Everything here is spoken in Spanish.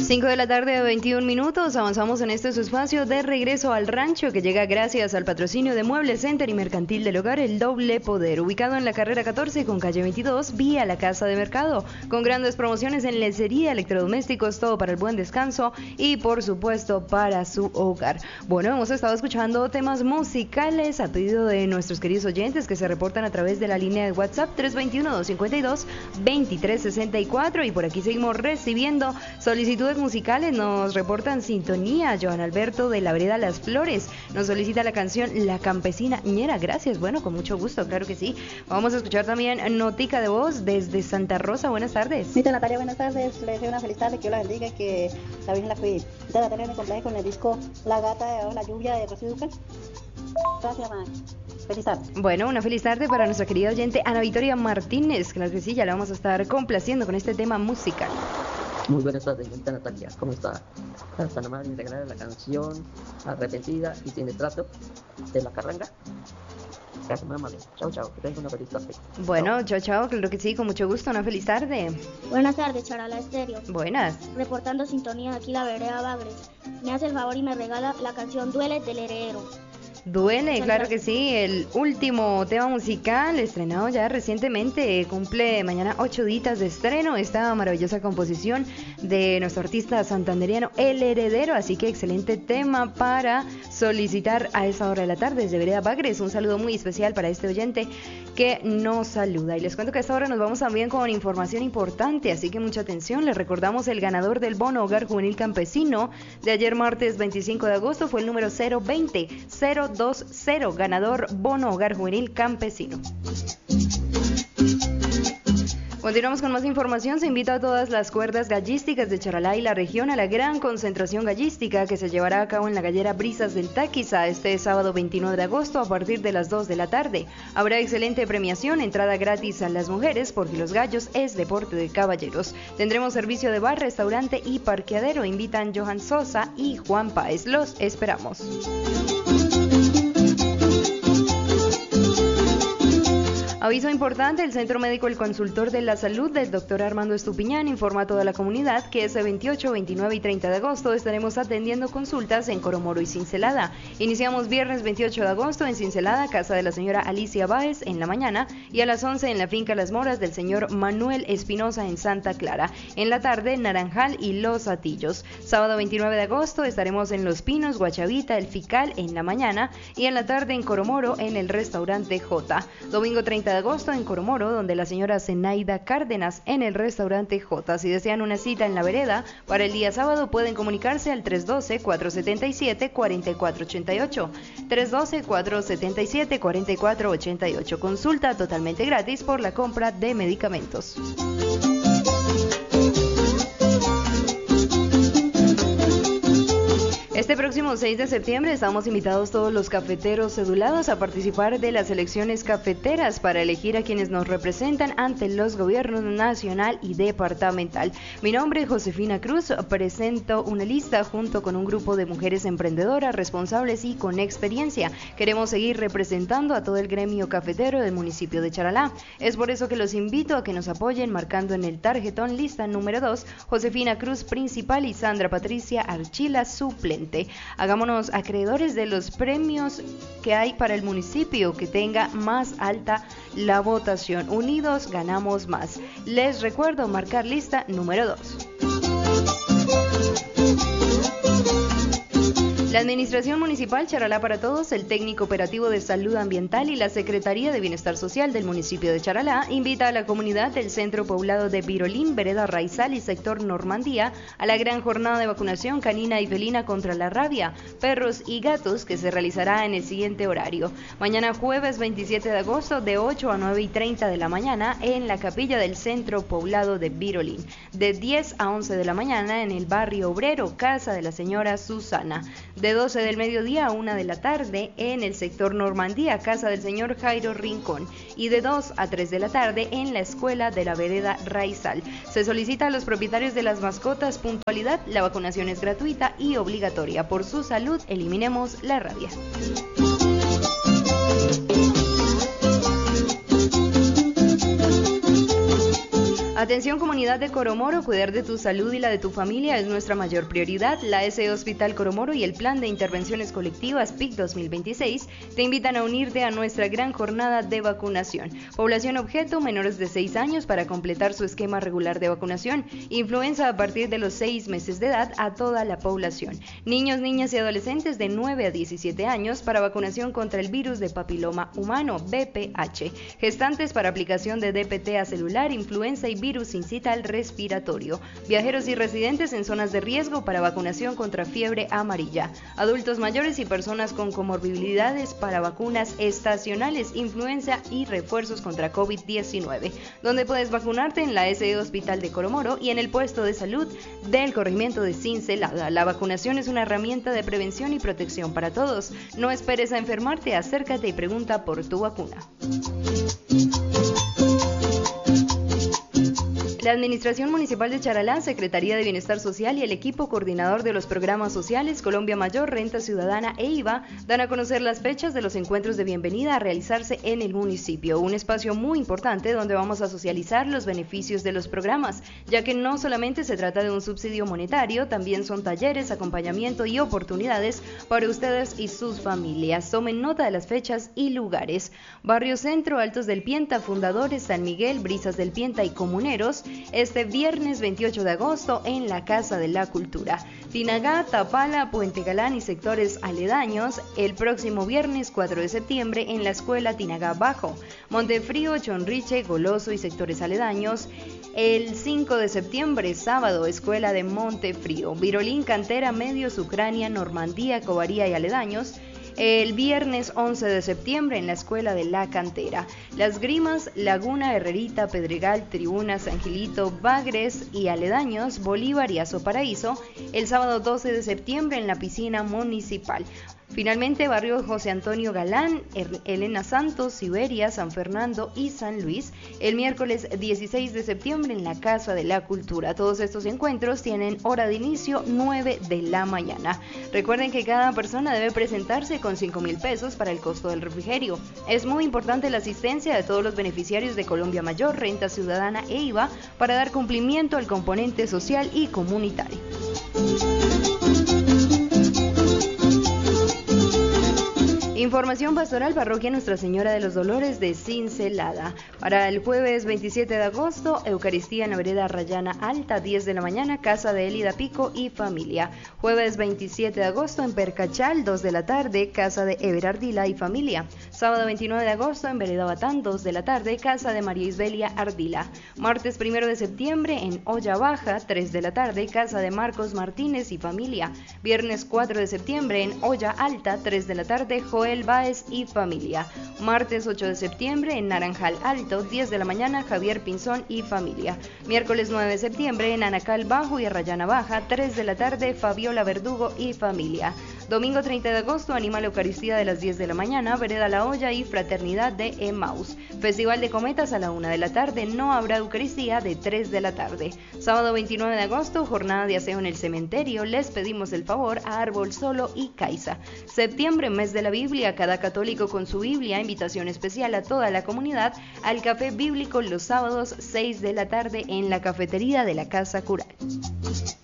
5 de la tarde, 21 minutos. Avanzamos en este su espacio de regreso al rancho que llega gracias al patrocinio de Muebles Center y Mercantil del Hogar El Doble Poder, ubicado en la carrera 14 con calle 22, vía la Casa de Mercado, con grandes promociones en lencería, electrodomésticos, todo para el buen descanso y por supuesto para su hogar. Bueno, hemos estado escuchando temas musicales a pedido de nuestros queridos oyentes que se reportan a través de la línea de WhatsApp 321-252-2364 y por aquí seguimos recibiendo solicitudes musicales. Nos reportan sintonía Joan Alberto de la vereda Las Flores, nos solicita la canción La Campesina Ñera. Gracias, bueno, con mucho gusto, claro que sí. Vamos a escuchar también Notica de Voz desde Santa Rosa. Buenas tardes. Mita Natalia, buenas tardes, le deseo una feliz tarde, que Dios la bendiga y que la Virgen la cuide. Mita Natalia, me complace con el disco La Gata de la Lluvia de Rocío Dúrcal. Gracias, madre. Feliz tarde. Bueno, una feliz tarde para nuestra querida oyente Ana Victoria Martínez, claro que sí, ya la vamos a estar complaciendo con este tema musical. Muy buenas tardes, señorita Natalia, ¿cómo está? Tan amable en regalar la canción Arrepentida y Sin Estrato de La Carranga. Gracias, muy amable. Chao, chao, que tenga una feliz tarde. Bueno, chao, chao, claro que sí, con mucho gusto, una feliz tarde. Buenas tardes, Charala Estéreo. Buenas. Reportando sintonía aquí la vereda Bagres. Me hace el favor y me regala la canción Duele del Heredero. Duele, claro que sí, el último tema musical estrenado ya recientemente, cumple mañana 8 días de estreno esta maravillosa composición de nuestro artista santanderiano El Heredero, así que excelente tema para solicitar a esa hora de la tarde desde Vereda Bagres. Un saludo muy especial para este oyente que nos saluda y les cuento que a esta hora nos vamos también con información importante, así que mucha atención. Les recordamos el ganador del bono Hogar Juvenil Campesino de ayer martes 25 de agosto fue el número 020020, ganador bono Hogar Juvenil Campesino. Continuamos con más información. Se invita a todas las cuerdas gallísticas de Charalá y la región a la gran concentración gallística que se llevará a cabo en la gallera Brisas del Táquiza este sábado 29 de agosto a partir de las 2 de la tarde. Habrá excelente premiación, entrada gratis a las mujeres porque los gallos es deporte de caballeros. Tendremos servicio de bar, restaurante y parqueadero. Invitan Johan Sosa y Juan Páez. Los esperamos. Aviso importante, el Centro Médico El Consultor de la Salud del Dr. Armando Estupiñán informa a toda la comunidad que ese 28, 29 y 30 de agosto estaremos atendiendo consultas en Coromoro y Cincelada. Iniciamos viernes 28 de agosto en Cincelada, casa de la señora Alicia Báez en la mañana y a las 11 en la finca Las Moras del señor Manuel Espinosa en Santa Clara. En la tarde, Naranjal y Los Atillos. Sábado 29 de agosto estaremos en Los Pinos, Guachavita, El Fical en la mañana y en la tarde en Coromoro en el restaurante J. Domingo 30 de agosto en Coromoro, donde la señora Zenaida Cárdenas en el restaurante J. Si desean una cita en la vereda para el día sábado pueden comunicarse al 312-477-4488, 312-477-4488. Consulta totalmente gratis por la compra de medicamentos. Este próximo 6 de septiembre estamos invitados todos los cafeteros cedulados a participar de las elecciones cafeteras para elegir a quienes nos representan ante los gobiernos nacional y departamental. Mi nombre es Josefina Cruz, presento una lista junto con un grupo de mujeres emprendedoras, responsables y con experiencia. Queremos seguir representando a todo el gremio cafetero del municipio de Charalá. Es por eso que los invito a que nos apoyen marcando en el tarjetón lista número 2, Josefina Cruz principal y Sandra Patricia Archila suplente. Hagámonos acreedores de los premios que hay para el municipio que tenga más alta la votación. Unidos ganamos más. Les recuerdo marcar lista número 2. La Administración Municipal Charalá para Todos, el Técnico Operativo de Salud Ambiental y la Secretaría de Bienestar Social del municipio de Charalá invita a la comunidad del Centro Poblado de Virolín, Vereda Raizal y Sector Normandía a la gran jornada de vacunación canina y felina contra la rabia, perros y gatos que se realizará en el siguiente horario. Mañana jueves 27 de agosto de 8 a 9 y 30 de la mañana en la capilla del Centro Poblado de Virolín. De 10 a 11 de la mañana en el barrio obrero, casa de la señora Susana. De 12 del mediodía a 1 de la tarde en el sector Normandía, casa del señor Jairo Rincón, y de 2 a 3 de la tarde en la escuela de la vereda Raizal. Se solicita a los propietarios de las mascotas puntualidad, la vacunación es gratuita y obligatoria. Por su salud, eliminemos la rabia. Atención comunidad de Coromoro, cuidar de tu salud y la de tu familia es nuestra mayor prioridad. La SE Hospital Coromoro y el Plan de Intervenciones Colectivas PIC 2026 te invitan a unirte a nuestra gran jornada de vacunación. Población objeto, menores de 6 años para completar su esquema regular de vacunación. Influenza a partir de los 6 meses de edad a toda la población. Niños, niñas y adolescentes de 9 a 17 años para vacunación contra el virus de papiloma humano, VPH. Gestantes para aplicación de DPT a celular, influenza y virus sincital respiratorio. Viajeros y residentes en zonas de riesgo para vacunación contra fiebre amarilla. Adultos mayores y personas con comorbilidades para vacunas estacionales, influenza y refuerzos contra COVID-19. Donde puedes vacunarte en la SE Hospital de Coromoro y en el puesto de salud del corregimiento de Cincelada. La vacunación es una herramienta de prevención y protección para todos. No esperes a enfermarte, acércate y pregunta por tu vacuna. La Administración Municipal de Charalá, Secretaría de Bienestar Social y el equipo coordinador de los programas sociales Colombia Mayor, Renta Ciudadana e IVA dan a conocer las fechas de los encuentros de bienvenida a realizarse en el municipio. Un espacio muy importante donde vamos a socializar los beneficios de los programas, ya que no solamente se trata de un subsidio monetario, también son talleres, acompañamiento y oportunidades para ustedes y sus familias. Tomen nota de las fechas y lugares. Barrio Centro, Altos del Pienta, Fundadores, San Miguel, Brisas del Pienta y Comuneros. Este viernes 28 de agosto en la Casa de la Cultura. Tinagá, Tapala, Puente Galán y sectores aledaños el próximo viernes 4 de septiembre en la Escuela Tinagá Bajo. Montefrío, Chonriche, Goloso y sectores aledaños el 5 de septiembre, sábado, Escuela de Montefrío. Virolín, Cantera, Medios, Ucrania, Normandía, Covaría y aledaños. El viernes 11 de septiembre en la Escuela de la Cantera. Las Grimas, Laguna, Herrerita, Pedregal, Tribuna, San Gilito, Bagres y aledaños, Bolívar y Azo Paraíso, el sábado 12 de septiembre en la piscina municipal. Finalmente, barrio José Antonio Galán, Elena Santos, Siberia, San Fernando y San Luis, el miércoles 16 de septiembre en la Casa de la Cultura. Todos estos encuentros tienen hora de inicio 9 de la mañana. Recuerden que cada persona debe presentarse con 5,000 pesos para el costo del refrigerio. Es muy importante la asistencia de todos los beneficiarios de Colombia Mayor, Renta Ciudadana e IVA para dar cumplimiento al componente social y comunitario. Información pastoral, Parroquia Nuestra Señora de los Dolores de Cincelada. Para el jueves 27 de agosto, Eucaristía en la vereda Rayana Alta, 10 de la mañana, Casa de Elida Pico y familia. Jueves 27 de agosto en Percachal, 2 de la tarde, Casa de Everardila y familia. Sábado 29 de agosto en Vereda Batán, 2 de la tarde, Casa de María Isbelia Ardila. Martes 1 de septiembre en Olla Baja, 3 de la tarde, Casa de Marcos Martínez y familia. Viernes 4 de septiembre en Olla Alta, 3 de la tarde, Joel Báez y familia. Martes 8 de septiembre en Naranjal Alto, 10 de la mañana, Javier Pinzón y familia. Miércoles 9 de septiembre en Anacal Bajo y Arrayana Baja, 3 de la tarde, Fabiola Verdugo y familia. Domingo 30 de agosto, Animal Eucaristía de las 10 de la mañana, Vereda La Olla y Fraternidad de Emmaus. Festival de Cometas a la 1 de la tarde, no habrá Eucaristía de 3 de la tarde. Sábado 29 de agosto, jornada de aseo en el cementerio, les pedimos el favor a Árbol Solo y Caiza. Septiembre, mes de la Biblia, cada católico con su Biblia, invitación especial a toda la comunidad al café bíblico los sábados 6 de la tarde en la cafetería de la Casa Cural.